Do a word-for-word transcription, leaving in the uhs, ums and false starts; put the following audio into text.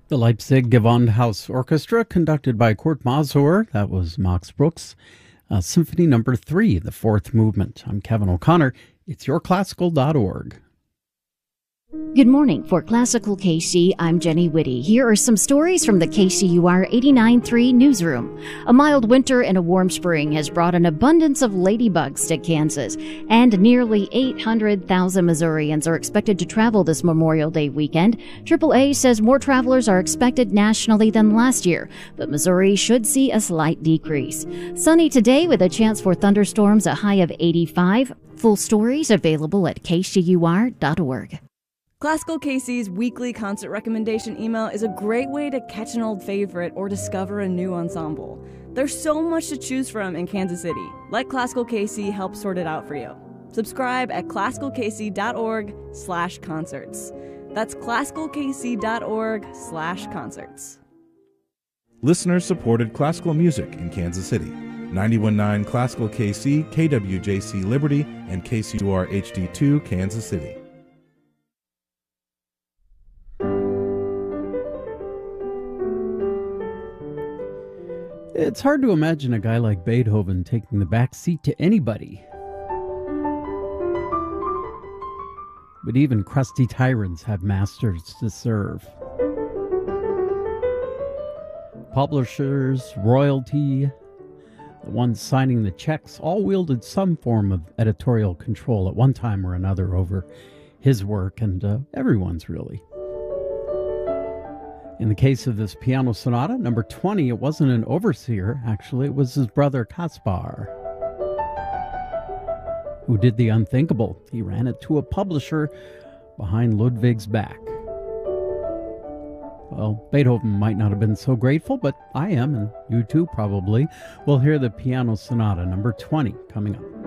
The Leipzig Gewandhaus Orchestra, conducted by Kurt Masur, that was Max Brooks, uh, Symphony Number Three, the fourth movement. I'm Kevin O'Connor. It's your classical dot org. Good morning. For Classical K C, I'm Jenny Whitty. Here are some stories from the K C U R eighty-nine point three newsroom. A mild winter and a warm spring has brought an abundance of ladybugs to Kansas, and nearly eight hundred thousand Missourians are expected to travel this Memorial Day weekend. triple A says more travelers are expected nationally than last year, but Missouri should see a slight decrease. Sunny today with a chance for thunderstorms, a high of eighty-five. Full stories available at K C U R dot org. Classical K C's weekly concert recommendation email is a great way to catch an old favorite or discover a new ensemble. There's so much to choose from in Kansas City. Let Classical K C help sort it out for you. Subscribe at classical k c dot org slash concerts. That's classical k c dot org slash concerts. Listener-supported classical music in Kansas City. ninety-one point nine Classical K C, K W J C Liberty, and K C U R H D two Kansas City. It's hard to imagine a guy like Beethoven taking the back seat to anybody. But even crusty tyrants have masters to serve. Publishers, royalty, the ones signing the checks, all wielded some form of editorial control at one time or another over his work, and uh, everyone's really. In the case of this piano sonata, number twenty, it wasn't an overseer, actually, it was his brother Kaspar, who did the unthinkable. He ran it to a publisher behind Ludwig's back. Well, Beethoven might not have been so grateful, but I am, and you too probably. We'll hear the piano sonata, number twenty, coming up.